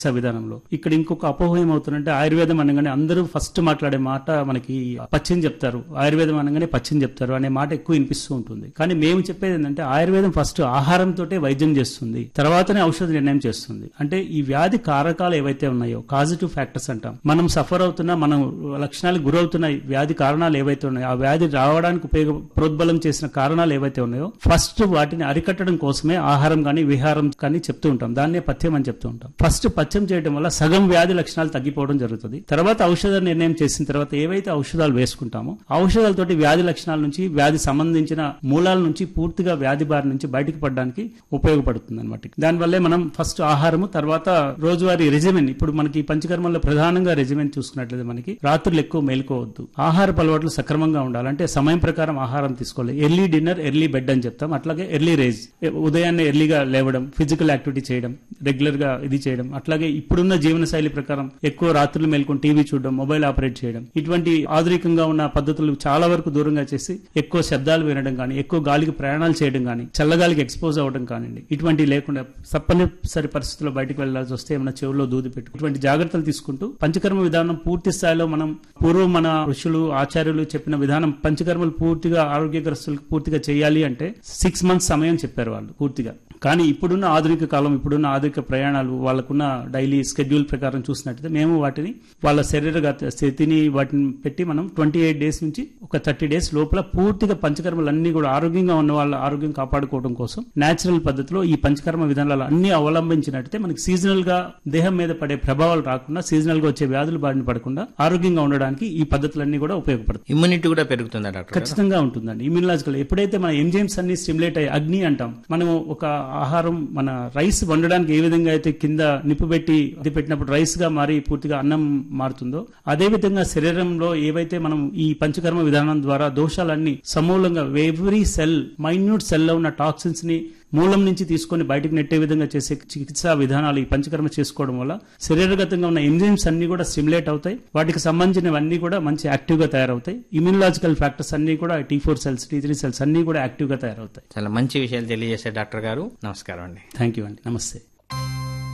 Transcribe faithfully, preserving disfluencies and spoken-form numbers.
విధానంలో. ఇక్కడ ఇంకొక అపోహ ఏమవుతుందంటే ఆయుర్వేదం అనగానే అందరూ ఫస్ట్ మాట్లాడే మాట మనకి పచ్చిని చెప్తారు, ఆయుర్వేదం అనగానే పచ్చిని చెప్తారు అనే మాట ఎక్కువ వినిపిస్తూ ఉంటుంది. కానీ మేము చెప్పేది ఏంటంటే ఆయుర్వేదం ఫస్ట్ ఆహారంతో వైద్యం చేస్తుంది, తర్వాతనే ఔషధ నిర్ణయం చేస్తుంది. అంటే ఈ వ్యాధి కారకాలు ఏవైతే ఉన్నాయో కాజిటివ్ ఫ్యాక్టర్స్ అంటాం, మనం సఫర్ అవుతున్న మనం లక్షణాలకు గురవుతున్న వ్యాధి కారణాలు ఏవైతే ఉన్నాయో ఆ వ్యాధి రావడానికి ఉపయోగ ప్రోద్బలం చేసిన కారణాలు ఏవైతే ఉన్నాయో ఫస్ట్ వాటిని అరికట్టడం కోసమే ఆహారం కానీ విహారం కానీ చెప్తూ ఉంటాం. దాన్నే పథ్యం అని చెప్తూ ఉంటాం. ఫస్ట్ పథ్యం చేయడం వల్ల సగం వ్యాధి లక్షణాలు తగ్గిపోవడం జరుగుతుంది. తర్వాత ఔషధ నిర్ణయం చేసిన తర్వాత ఏవైతే ఔషధాలు వేసుకుంటామో ఔషధాలతోటి వ్యాధి లక్షణాల నుంచి వ్యాధి సంబంధించిన మూలాల నుంచి పూర్తిగా వ్యాధి బారి నుంచి బయటకు పడడానికి ఉపయోగపడుతుంది అనమాట. దానివల్లే మనం ఫస్ట్ ఆహారము, తర్వాత రోజువారీ రెజిమెన్. ఇప్పుడు మనకి పంచకర్మల్లో ప్రధానంగా రెజిమెన్ చూసుకున్నట్లయితే మనకి రాత్రులు ఎక్కువ మేలుకోవద్దు, ఆహారపు అలవాట్లు సక్రమంగా ఉండాలి. అంటే సమయం ప్రకారం ఆహారం తీసుకోవాలి. ఎర్లీ డిన్నర్ ఎర్లీ బెడ్ అని చెప్తాం. అట్లాగే ఎర్లీ రేజ్, ఉదయాన్నే ఎర్లీగా లేవడం, ఫిజికల్ యాక్టివిటీ చేయడం, రెగ్యులర్ గా ఇది చేయడం. అట్లాగే ఇప్పుడున్న జీవన శైలి ప్రకారం ఎక్కువ రాత్రులు మేల్కొని టీవీ చూడడం, మొబైల్ ఆపరేట్ చేయడం, ఇటువంటి ఆధునికంగా ఉన్న పద్ధతులు చాలా వరకు దూరంగా చేసి ఎక్కువ శబ్దాలు వినడం కానీ, ఎక్కువ గాలికి ప్రయాణాలు చేయడం కానీ, చల్లగాలికి ఎక్స్పోజ్ అవ్వడం కానివ్వండి, ఇటువంటి లేకుండా తప్పనిసరి పరిస్థితుల్లో బయటకు వెళ్లాల్సి వస్తే ఏమైనా చెవుల్లో దూది పెట్టు, ఇటువంటి జాగ్రత్తలు తీసుకుంటూ పంచకర్మ విధానం పూర్తి స్థాయిలో మనం పూర్వం మన ఋషులు ఆచార్యులు చెప్పిన విధానం పంచకర్మలు పూర్తిగా ఆరోగ్యగ్రస్తులకు పూర్తిగా చేయాలి అంటే సిక్స్ మంత్స్ సమయం చెప్పారు వాళ్ళు పూర్తిగా. కానీ ఇప్పుడున్న ఆధునిక కాలం, ఇప్పుడున్న ఆధునిక ప్రయాణాలు, వాళ్ళకున్న డైలీ స్కెడ్యూల్ ప్రకారం చూసినట్టయితే మేము వాటిని వాళ్ళ శరీర స్థితిని వాటిని పెట్టి మనం ట్వంటీ ఎయిట్ డేస్ నుంచి ఒక థర్టీ డేస్ లోపల పూర్తిగా పంచకర్మలన్నీ కూడా ఆరోగ్యంగా ఉన్న వాళ్ళ ఆరోగ్యం కాపాడుకోవడం కోసం నేచురల్ పద్ధతిలో ఈ పంచకర్మ విధానాలు అన్ని అవలంబించినట్టయితే మనకి సీజనల్ గా దేహం మీద పడే ప్రభావాలు రాకుండా, సీజనల్ గా వచ్చే వ్యాధులు బారిన పడకుండా ఆరోగ్యంగా ఉండడానికి ఈ పద్ధతులన్నీ కూడా ఉపయోగపడతాయి. ఇమ్యూనిటీ కూడా పెరుగుతుందా డాక్టర్? ఖచ్చితంగా ఉంటుందండి. ఇమ్యూనలాజికల్ ఎప్పుడైతే మన ఎంజైమ్స్ అన్ని స్టిమ్యులేట్ అయ్యి అగ్ని అంటాం, మనం ఒక ఆహారం మన రైస్ వండడానికి ఏ విధంగా అయితే కింద నిప్పు పెట్టి అది పెట్టినప్పుడు రైస్ గా మారి పూర్తిగా అన్నం మారుతుందో అదే విధంగా శరీరంలో ఏవైతే మనం ఈ పంచకర్మ విధానం ద్వారా దోషాలన్నీ సమూలంగా ఎవ్రీ సెల్ మైన్యూట్ సెల్ లో ఉన్న టాక్సిన్స్ ని మూలం నుంచి తీసుకొని బయటకు నెట్టే విధంగా చేసే చికిత్సా విధానాలు ఈ పంచకర్మ చేసుకోవడం వల్ల శరీరగతంగా ఉన్న ఎంజైమ్స్ అన్ని కూడా స్టిమ్యులేట్ అవుతాయి. వాటికి సంబంధించినవన్నీ కూడా మంచి యాక్టివ్ గా తయారవుతాయి. ఇమ్యూనలాజికల్ ఫ్యాక్టర్స్ అన్ని కూడా tea four cells tea three cells అన్ని కూడా యాక్టివ్ గా తయారవుతాయి. చాలా మంచి విషయాలు తెలియజేశారు డాక్టర్ గారు. నమస్కారం అండి. థ్యాంక్ యూ అండి. నమస్తే.